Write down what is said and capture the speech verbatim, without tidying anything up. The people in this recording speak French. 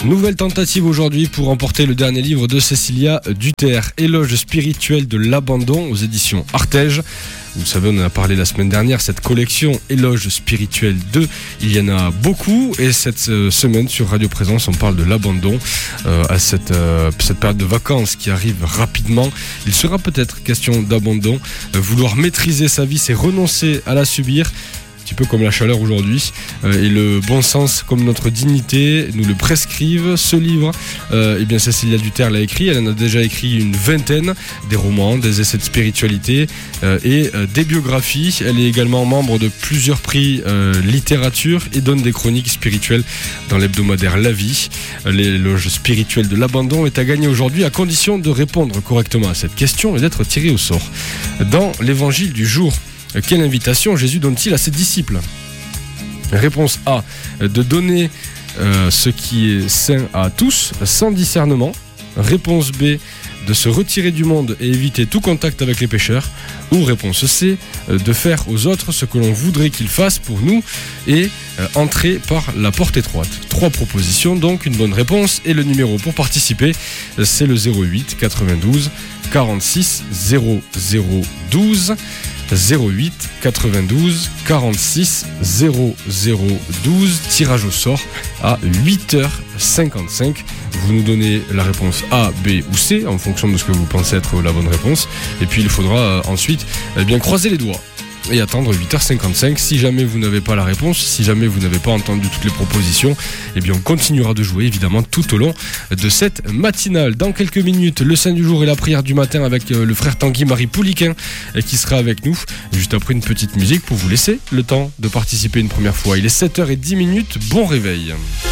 Nouvelle tentative aujourd'hui pour remporter le dernier livre de Cécilia Duterre, Éloge spirituel de l'abandon aux éditions Artege. Vous savez, on en a parlé la semaine dernière, cette collection Éloge spirituel deux, il y en a beaucoup et cette euh, semaine sur Radio Présence, on parle de l'abandon euh, à cette, euh, cette période de vacances qui arrive rapidement. Il sera peut-être question d'abandon. Euh, vouloir maîtriser sa vie, c'est renoncer à la subir. Un petit peu comme la chaleur aujourd'hui, euh, et le bon sens comme notre dignité nous le prescrivent. Ce livre, euh, eh bien Cécilia Duterre l'a écrit, elle en a déjà écrit une vingtaine, des romans, des essais de spiritualité euh, et euh, des biographies. Elle est également membre de plusieurs prix euh, littérature et donne des chroniques spirituelles dans l'hebdomadaire La Vie. L'éloge spirituel de l'abandon est à gagner aujourd'hui à condition de répondre correctement à cette question et d'être tiré au sort. Dans l'évangile du jour, quelle invitation Jésus donne-t-il à ses disciples ? Réponse A, de donner euh, ce qui est saint à tous, sans discernement. Réponse B, de se retirer du monde et éviter tout contact avec les pécheurs. Ou réponse C, de faire aux autres ce que l'on voudrait qu'ils fassent pour nous et euh, entrer par la porte étroite. Trois propositions, donc une bonne réponse. Et le numéro pour participer, c'est le zéro huit quatre-vingt-douze quarante-six zéro zéro douze. zéro huit quatre-vingt-douze quarante-six zéro zéro douze, tirage au sort à huit heures cinquante-cinq. Vous nous donnez la réponse A, B ou C en fonction de ce que vous pensez être la bonne réponse. Et puis il faudra euh, ensuite eh bien, croiser les doigts et attendre huit heures cinquante-cinq. Si jamais vous n'avez pas la réponse, si jamais vous n'avez pas entendu toutes les propositions, eh bien on continuera de jouer évidemment tout au long de cette matinale. Dans quelques minutes, le Saint du jour et la prière du matin avec le frère Tanguy-Marie Pouliquin qui sera avec nous juste après une petite musique pour vous laisser le temps de participer une première fois. Il est sept heures dix, bon réveil.